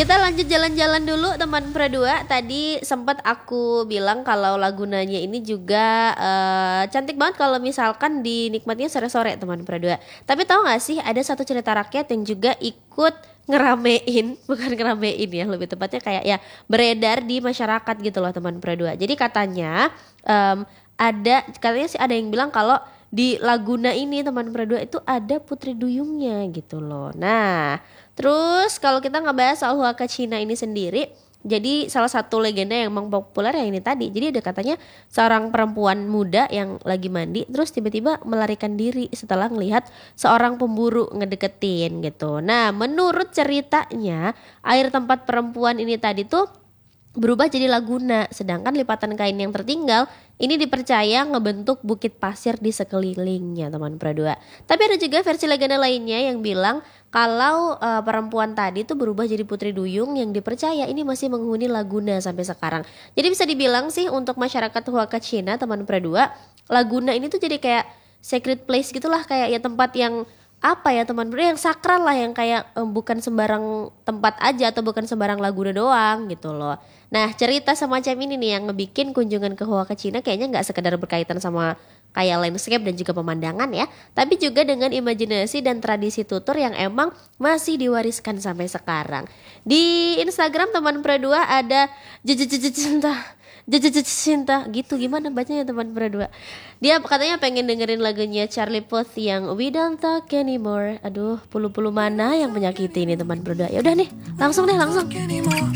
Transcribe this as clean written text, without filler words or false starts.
Kita lanjut jalan-jalan dulu teman Pradua. Tadi sempat aku bilang kalau Lagunanya ini juga cantik banget kalau misalkan dinikmatinya sore-sore teman Pradua. Tapi tahu nggak sih ada satu cerita rakyat yang juga ikut ngeramein, bukan ngeramein ya, lebih tepatnya kayak ya beredar di masyarakat gitu loh teman Pradua. Jadi katanya katanya sih ada yang bilang kalau di Laguna ini teman Pradua itu ada putri duyungnya gitu loh. Nah, terus kalau kita ngebahas soal Huaca Cina ini sendiri, jadi salah satu legenda yang emang populer yang ini tadi. Jadi ada katanya seorang perempuan muda yang lagi mandi terus tiba-tiba melarikan diri setelah melihat seorang pemburu ngedeketin gitu. Nah, menurut ceritanya air tempat perempuan ini tadi tuh berubah jadi laguna, sedangkan lipatan kain yang tertinggal ini dipercaya ngebentuk bukit pasir di sekelilingnya teman Pradua. Tapi ada juga versi legenda lainnya yang bilang kalau perempuan tadi tuh berubah jadi putri duyung yang dipercaya ini masih menghuni Laguna sampai sekarang. Jadi bisa dibilang sih untuk masyarakat Huaca Cina teman Pradua, Laguna ini tuh jadi kayak sacred place gitulah, kayak ya tempat yang apa ya teman Pradua, yang sakral lah, yang kayak bukan sembarang tempat aja atau bukan sembarang Laguna doang gitu loh. Nah, cerita semacam ini nih yang ngebikin kunjungan ke Huaca Cina kayaknya nggak sekedar berkaitan sama kayak landscape dan juga pemandangan ya, tapi juga dengan imajinasi dan tradisi tutur yang emang masih diwariskan sampai sekarang. Di Instagram teman Pradua ada cinta cinta gitu, gimana bacanya teman Pradua? Dia katanya pengen dengerin lagunya Charlie Puth yang We Don't Talk Anymore. Aduh, pulu-pulu mana yang menyakiti ini teman Pradua. Ya udah nih, langsung deh langsung.